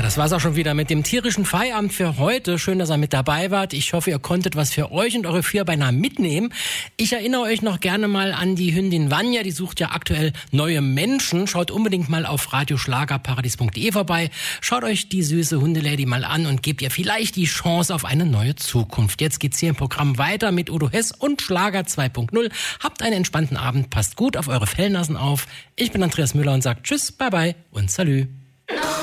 Das war's auch schon wieder mit dem tierischen Feierabend für heute. Schön, dass ihr mit dabei wart. Ich hoffe, ihr konntet was für euch und eure Vierbeiner mitnehmen. Ich erinnere euch noch gerne mal an die Hündin Vanja. Die sucht ja aktuell neue Menschen. Schaut unbedingt mal auf radioschlagerparadies.de vorbei. Schaut euch die süße Hundelady mal an und gebt ihr vielleicht die Chance auf eine neue Zukunft. Jetzt geht's hier im Programm weiter mit Udo Hess und Schlager 2.0. Habt einen entspannten Abend. Passt gut auf eure Fellnasen auf. Ich bin Andreas Müller und sage Tschüss, Bye Bye und Salü.